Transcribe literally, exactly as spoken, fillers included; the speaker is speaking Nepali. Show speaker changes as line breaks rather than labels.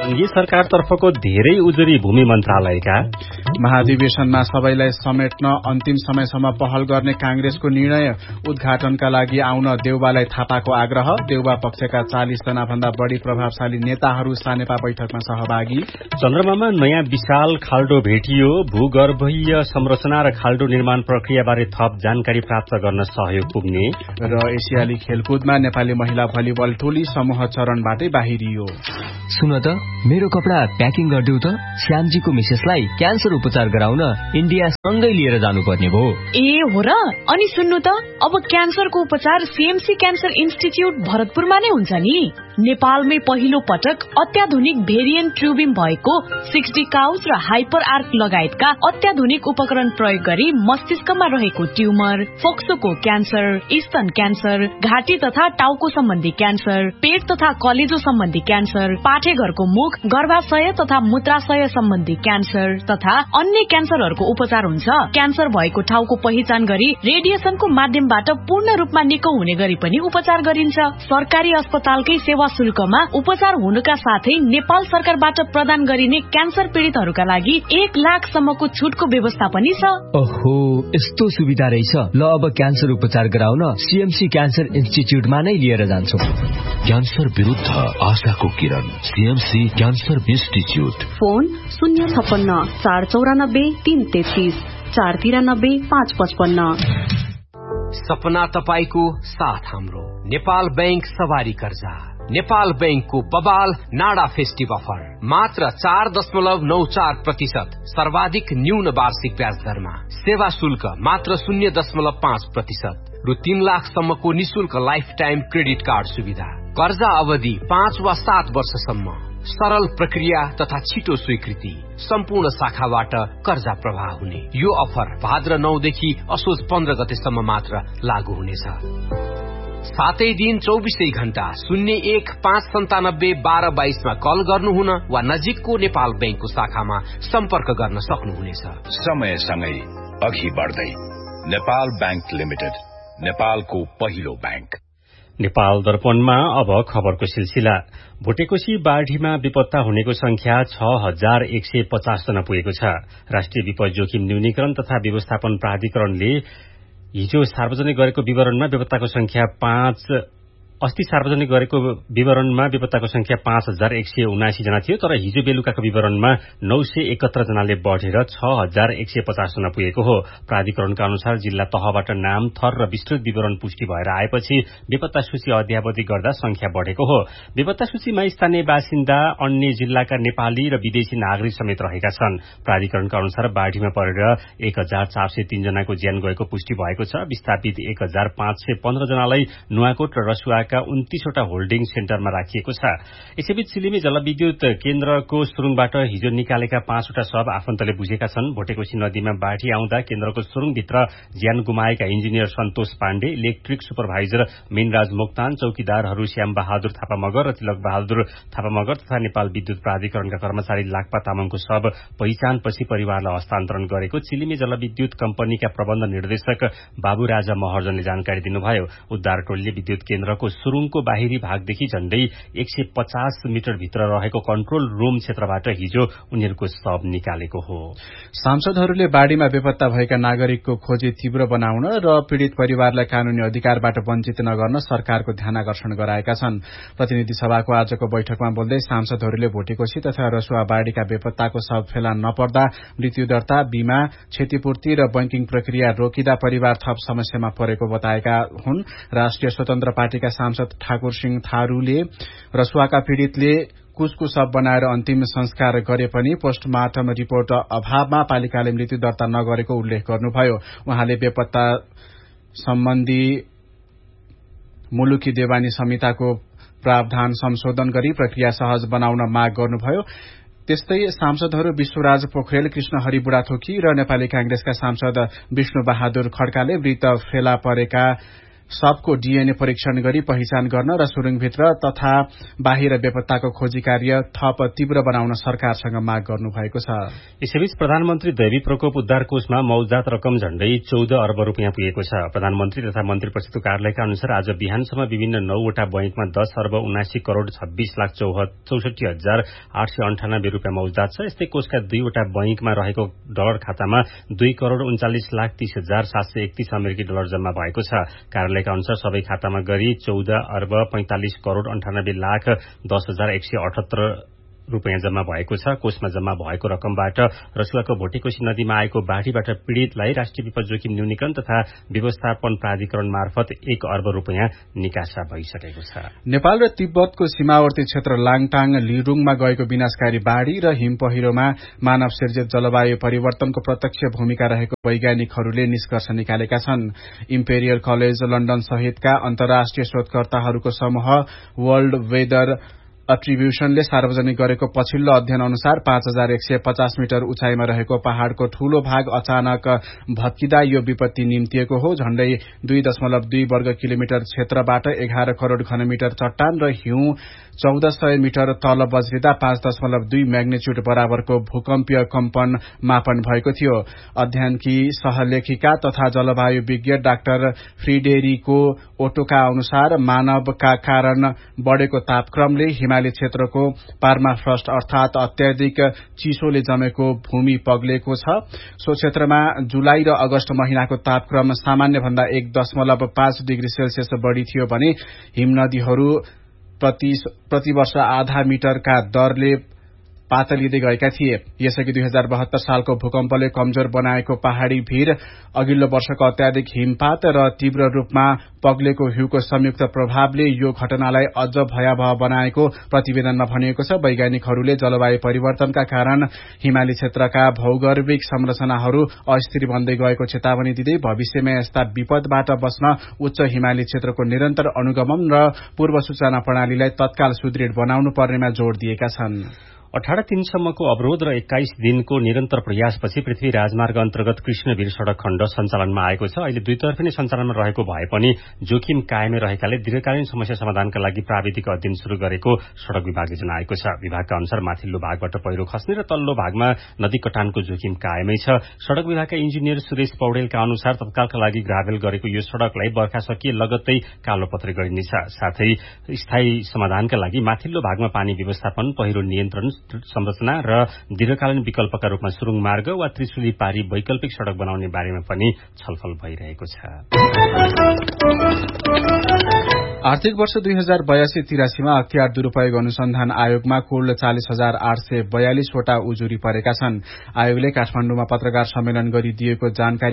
संघीय सरकारतर्फको धेरै उजुरी भूमि मन्त्रालयका।
महाधिवेशनमा सबैलाई समेट्न अन्तिम समयसम्म पहल गर्ने कांग्रेसको निर्णय। उद्घाटनका लागि आउन देउबालाई थापाको आग्रह। देउबा पक्षका चालिस जना भन्दा बढ़ी प्रभावशाली नेताहरू सानेपा बैठकमा सहभागी।
चन्द्रमामा नयाँ विशाल खाल्डो भेटियो। भूगर्भीय संरचना र खाल्डो निर्माण प्रक्रियाबारे थप जानकारी प्राप्त गर्न सहयोग पुग्ने।
र एसियाली खेलकुदमा नेपाली महिला भलिबल टोली समूह चरणबाटै बाहिरियो।
सुन त, मेरो कपडा प्याकिङ गरिदेऊ त। श्यामजीको मिसेसलाई क्यान्सर उपचार गराउन इन्डिया सँगै लिएर जानुपर्ने भयो।
ए हो र? अनि सुन्नु त, अब क्यान्सरको उपचार सीएमसी क्यान्सर इन्स्टिच्युट भरतपुरमा नै हुन्छ नि। नेपालमै पहिलो पटक अत्याधुनिक भेरिएन्ट ट्युबिम भएको सिक्सटी काउस र हाइपर आर्क लगायतका अत्याधुनिक उपकरण प्रयोग गरी मस्तिष्कमा रहेको ट्युमर, फोक्सोको क्यान्सर, स्तन क्यान्सर, घाँटी तथा टाउको सम्बन्धी क्यान्सर, पेट तथा कलेजो सम्बन्धी क्यान्सर, पाठेघरको मुख, गर्भाशय तथा मूत्राशय सम्बन्धी क्यान्सर तथा अन्य क्यान्सरहरूको उपचार हुन्छ। क्यान्सर भएको ठाउँको पहिचान गरी रेडिएसनको माध्यमबाट पूर्ण रूपमा निको हुने गरी पनि उपचार गरिन्छ। सरकारी अस्पतालकै सेवा शुल्कमा उपचार हुनुका साथै नेपाल सरकारबाट प्रदान गरिने क्यान्सर पीड़ितहरूका लागि एक लाख सम्मको छुटको व्यवस्था पनि छ।
ओहो, यस्तो सुविधा रहेछ। ल, अब क्यान्सर उपचार गराउन सीएमसी क्यान्सर इन्स्टिच्युटमा नै लिएर जान्छौ।
क्यान्सर विरुद्ध आशाको किरण, सीएमसी क्यान्सर इन्स्टिच्युट।
फोन शून्य छप्पन्न चार चौरानब्बे तीन तेत्तीस चार तिरानब्बे पाँच पचपन्न।
सपना तपाईको साथ हाम्रो। नेपाल बैंक सवारी कर्जा। नेपाल बैंकको बबाल नाडा फेस्टिभ अफर मात्र चार दशमलव नौ चार प्रतिशत सर्वाधिक न्यून वार्षिक ब्याज दरमा। सेवा शुल्क मात्र शून्य दशमलव पाँच प्रतिशत रु तीन लाखसम्मको निशुल्क लाइफ टाइम क्रेडिट कार्ड सुविधा। कर्जा अवधि पाँच वा सात वर्षसम्म। सरल प्रक्रिया तथा छिटो स्वीकृति। सम्पूर्ण शाखाबाट कर्जा प्रवाह हुने यो अफर भाद्र नौदेखि असोज पन्ध्र गतेसम्म मात्र लागू हुनेछ। सातै दिन चौबिसै घण्टा शून्य एक पाँच सन्तानब्बे बाह्र बाइसमा कल गर्नुहुन वा नजिकको नेपाल बैंकको शाखामा सम्पर्क गर्न सक्नुहुनेछ।
समयसँगै अघि बढ्दै नेपाल बैंक लिमिटेड, नेपालको पहिलो बैंक।
नेपाल दर्पणमा अब खबरको सिलसिला। भोटेकोशी बाढ़ीमा बेपत्ता हुनेको संख्या छ हजार एक सय पचास जना पुगेको छ। राष्ट्रिय विपद जोखिम न्यूनीकरण तथा व्यवस्थापन प्राधिकरणले हिजो सार्वजनिक गरेको विवरणमा बेपत्ताको संख्या पाँच अस्ति सार्वजनिक गरेको विवरणमा बेपत्ताको संख्या पाँच हजार एक सय उनासी जना थियो। तर हिजो बेलुकाको विवरणमा नौ सय एकहत्तर जनाले बढ़ेर छ हजार एक सय पचास जना पुगेको हो। प्राधिकरणका अनुसार जिल्ला तहबाट नाम, थर र विस्तृत विवरण पुष्टि भएर आएपछि बेपत्ता सूची अध्यावधि गर्दा संख्या बढ़ेको हो। बेपत्ता सूचीमा स्थानीय बासिन्दा, अन्य जिल्लाका नेपाली र विदेशी नागरिक समेत रहेका छन्। प्राधिकरणका अनुसार बाढ़ीमा परेर एक हजार चार सय तीन जनाको ज्यान गएको पुष्टि भएको छ। विस्थापित एक हजार पाँच सय पन्ध्र जनालाई नुवाकोट र रसुवा उन्तीसवटा होल्डिङ सेन्टरमा राखिएको छ। यसैबीच सिलिमी जलविद्युत केन्द्रको सुरुङबाट हिजो निकालेका पाँचवटा शव आफन्तले बुझेका छन्। भोटेकोशी नदीमा बाढ़ी आउँदा केन्द्रको सुरुङभित्र ज्यान गुमाएका इन्जिनियर सन्तोष पाण्डे, इलेक्ट्रिक सुपरभाइजर मीनराज मोक्तान, चौकीदारहरू श्याम बहादुर थापा मगर र तिलक बहादुर थापा मगर तथा नेपाल विद्युत प्राधिकरणका कर्मचारी लाक्पा तामाङको शव पहिचानपछि परिवारलाई हस्तान्तरण गरेको चिलिमी जलविद्युत कम्पनीका प्रबन्ध निर्देशक बाबु राजा महर्जनले जानकारी दिनुभयो। उद्धार टोलीले विद्युत केन्द्रको सुरुङको बाहिरी भागदेखि झण्डै एक सय पचास मिटर भित्र रहेको कन्ट्रोल रूम क्षेत्रबाट हिजो उनीहरूको शव निकालेको हो।
सांसदहरूले बाढ़ीमा बेपत्ता भएका नागरिकको खोजी तीव्र बनाउन र पीड़ित परिवारलाई कानूनी अधिकारबाट वञ्चित नगर्न सरकारको ध्यानाकर्षण गराएका छन्। प्रतिनिधि सभाको आजको बैठकमा बोल्दै सांसदहरूले भोटेकोशी तथा रसुवा बाढ़ीका बेपत्ताको शव फेला नपर्दा मृत्यु दर्ता, बीमा, क्षतिपूर्ति र बैंकिङ प्रक्रिया रोकिँदा परिवार थप समस्यामा परेको बताएका हुन्। राष्ट्रिय स्वतन्त्र पार्टीका सांसद ठाकुर सिंह थारूले रसुवाका पीड़ितले कुसको शव बनाएर अन्तिम संस्कार गरे पनि पोस्टमार्टम रिपोर्ट अभावमा पालिकाले मृत्यु दर्ता नगरेको उल्लेख गर्नुभयो। उहाँले बेपत्ता सम्बन्धी मुलुकी देवानी संहिताको प्रावधान संशोधन गरी प्रक्रिया सहज बनाउन माग गर्नुभयो। त्यस्तै सांसदहरू विश्वराज पोखरेल, कृष्णहरि बुढाथोकी र नेपाली कांग्रेसका सांसद विष्णु बहादुर खड्काले मृत फेला परेका सबको डीएनए परीक्षण गरी पहिचान गर्न र सुरुङभित्र तथा बाहिर बेपत्ताको खोजी कार्य थप तीव्र बनाउन सरकारसँग माग गर्नुभएको छ।
यसैबीच प्रधानमन्त्री दैवी प्रकोप उद्धार कोषमा मौजदात रकम झण्डै चौध अर्ब रूपियाँ पुगेको छ। प्रधानमन्त्री तथा मन्त्री परिषदको कार्यालयका अनुसार आज बिहानसम्म विभिन्न नौवटा बैंकमा दस अर्ब उनासी करोड़ छब्बीस लाख चौसठी हजार आठ सय अन्ठानब्बे रूपियाँ मौजदात छ। यस्तै कोषका दुईवटा बैंकमा रहेको डलर खातामा दुई करोड़ उन्चालिस लाख तीस हजार सात सय एकतीस अमेरिकी डलर जम्मा भएको छ। कार्यालयका अनुसार सबै खातामा गरी चौध अर्ब पैंतालिस करोड़ अन्ठानब्बे लाख दस हजार एक सय अठहत्तर रूपियाँ जम्मा भएको छ। कोषमा जम्मा भएको रकमबाट रसुवाको भोटेकोशी नदीमा आएको बाढ़ीबाट पीड़ितलाई राष्ट्रिय विपद जोखिम न्यूनीकरण तथा व्यवस्थापन प्राधिकरण मार्फत एक अर्ब रूपियाँ निकासा भइसकेको छ।
नेपाल र तिब्बतको सीमावर्ती क्षेत्र लाङटाङ लिरुङमा गएको विनाशकारी बाढ़ी र हिम पहिरोमा मानव सिर्जित जलवायु परिवर्तनको प्रत्यक्ष भूमिका रहेको वैज्ञानिकहरूले निष्कर्ष निकालेका छन्। इम्पेरियल कलेज लण्डन सहितका अन्तर्राष्ट्रिय शोधकर्ताहरूको समूह वर्ल्ड वेदर एट्रिब्युशनले सार्वजनिक गरेको पछिल्लो अध्ययन अनुसार पाँच हजार एक सय पचास मिटर उचाइमा रहेको पहाड़को ठूलो भाग अचानक भत्किँदा यो विपत्ति निम्तिएको हो। झण्डै दुई दशमलव दुई वर्ग किलोमिटर क्षेत्रबाट एघार करोड़ घनमिटर चट्टान र हिउँ चौध सय मिटर तल बज्रिँदा पाँच दशमलव दुई म्याग्निच्युड बराबरको भूकम्पीय कम्पन मापन भएको थियो। अध्ययनकी सहलेखिका तथा जलवायु विज्ञ डाक्टर फ्रिडेरिको ओटोका अनुसार मानवका कारण बढ़ेको तापक्रमले हिमाली क्षेत्रको पार्माफ्रस्ट अर्थात अत्याधिक चिसोले जमेको भूमि पग्लेको छ। सो क्षेत्रमा जुलाई र अगस्त महिनाको तापक्रम सामान्य भन्दा एक दशमलव पाँच डिग्री सेल्सियस बढ़ी थियो भने हिम नदीहरू प्रति प्रतिवर्ष आधा मिटरका दरले पातलिँदै गएका थिए। यसअघि दुई हजार बहत्तर सालको भूकम्पले कमजोर बनाएको पहाड़ी भीर अघिल्लो वर्षको अत्याधिक हिमपात र तीव्र रूपमा पग्लेको हिउँको संयुक्त प्रभावले यो घटनालाई अझ भयावह बनाएको प्रतिवेदनमा भनिएको छ। वैज्ञानिकहरूले जलवायु परिवर्तनका कारण हिमाली क्षेत्रका भौगर्भिक संरचनाहरू अस्थिर बन्दै गएको चेतावनी दिँदै भविष्यमा यस्ता विपदबाट बस्न उच्च हिमाली क्षेत्रको निरन्तर अनुगमन र पूर्व सूचना प्रणालीलाई तत्काल सुदृढ़ बनाउनु पर्नेमा जोड़ दिएका छन्।
अठारह दिनसम्मको अवरोध र एक्काइस दिनको निरन्तर प्रयासपछि पृथ्वी राजमार्ग अन्तर्गत कृष्णवीर सड़क खण्ड सञ्चालनमा आएको छ। अहिले दुईतर्फी नै सञ्चालनमा रहेको भए पनि जोखिम कायमै रहेकाले दीर्घकालीन समस्या समाधानका लागि प्राविधिक अध्ययन शुरू गरेको सड़क विभागले जनाएको छ। विभागका अनुसार माथिल्लो भागबाट पहिरो खस्ने र तल्लो भागमा नदी कटानको जोखिम कायमै छ। सड़क विभागका इन्जिनियर सुरेश पौडेलका अनुसार तत्कालका लागि ग्राभेल गरेको यो सड़कलाई बर्खा सकिए लगत्तै कालोपत्रे गरिनेछ। साथै स्थायी समाधानका लागि माथिल्लो भागमा पानी व्यवस्थापन, पहिरो नियन्त्रण संरचना र दीर्घकालीन विकल्पका रूपमा सुरुङ मार्ग वा त्रिशुली पारी वैकल्पिक सड़क बनाउने बारेमा पनि छलफल भइरहेको छ।
आर्थिक वर्ष दुई हजार बयासी तिरासीमा अख्तियार दुरूपयोग अनुसन्धान आयोगमा कुल चालिस हजार आठ सय बयालिसवटा उजुरी परेका छन्। आयोगले काठमाण्डुमा पत्रकार सम्मेलन गरी दिएको जानकारी